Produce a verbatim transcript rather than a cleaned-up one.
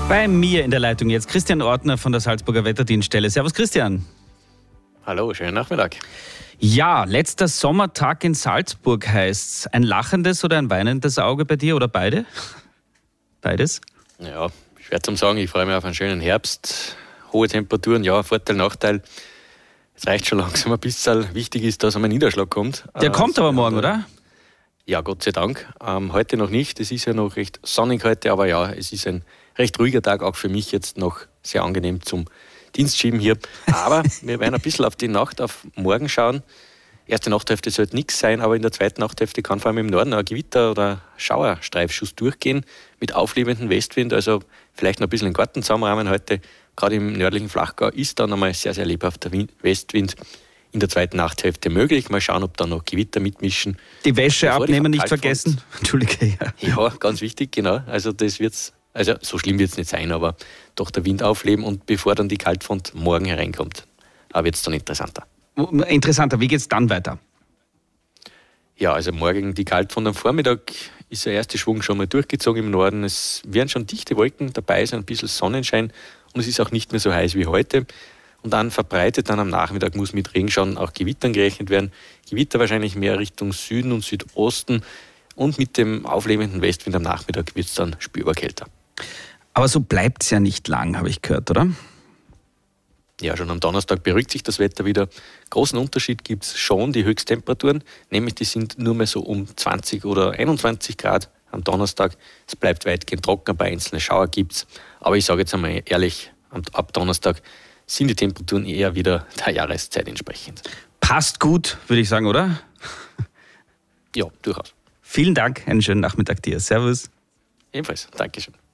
Bei mir in der Leitung jetzt Christian Ortner von der Salzburger Wetterdienststelle. Servus Christian. Hallo, schönen Nachmittag. Ja, letzter Sommertag in Salzburg heißt's. Ein lachendes oder ein weinendes Auge bei dir oder beide? Beides? Ja, schwer zum sagen. Ich freue mich auf einen schönen Herbst. Hohe Temperaturen, ja, Vorteil, Nachteil. Es reicht schon langsam ein bisschen. Wichtig ist, dass einmal Niederschlag kommt. Der äh, kommt aber morgen, ja, oder? Ja, Gott sei Dank. Ähm, heute noch nicht. Es ist ja noch recht sonnig heute, aber ja, es ist ein recht ruhiger Tag, auch für mich jetzt noch sehr angenehm zum Dienstschieben hier. Aber wir werden ein bisschen auf die Nacht, auf morgen schauen. Erste Nachthälfte sollte nichts sein, aber in der zweiten Nachthälfte kann vor allem im Norden ein Gewitter- oder Schauerstreifschuss durchgehen mit auflebendem Westwind. Also vielleicht noch ein bisschen den Garten zusammenrahmen heute. Gerade im nördlichen Flachgau ist dann einmal sehr, sehr lebhafter Westwind in der zweiten Nachthälfte möglich. Mal schauen, ob da noch Gewitter mitmischen. Die Wäsche Bevor abnehmen nicht vergessen. Entschuldige. Ja. ja, ganz wichtig, genau. Also das wird's, also so schlimm wird es nicht sein, aber doch der Wind aufleben und bevor dann die Kaltfront morgen hereinkommt, wird es dann interessanter. Interessanter, wie geht es dann weiter? Ja, also morgen die Kaltfront am Vormittag ist der erste Schwung schon mal durchgezogen im Norden. Es werden schon dichte Wolken dabei sein, ein bisschen Sonnenschein und es ist auch nicht mehr so heiß wie heute. Und dann verbreitet dann am Nachmittag muss mit Regenschauern auch Gewittern gerechnet werden. Gewitter wahrscheinlich mehr Richtung Süden und Südosten und mit dem auflebenden Westwind am Nachmittag wird es dann spürbar kälter. Aber so bleibt es ja nicht lang, habe ich gehört, oder? Ja, schon am Donnerstag beruhigt sich das Wetter wieder. Großen Unterschied gibt es schon, die Höchsttemperaturen, nämlich die sind nur mehr so um zwanzig oder einundzwanzig Grad am Donnerstag. Es bleibt weitgehend trocken, ein paar einzelne Schauer gibt es. Aber ich sage jetzt einmal ehrlich, ab Donnerstag sind die Temperaturen eher wieder der Jahreszeit entsprechend. Passt gut, würde ich sagen, oder? Ja, durchaus. Vielen Dank, einen schönen Nachmittag dir. Servus. Ebenfalls, Dankeschön.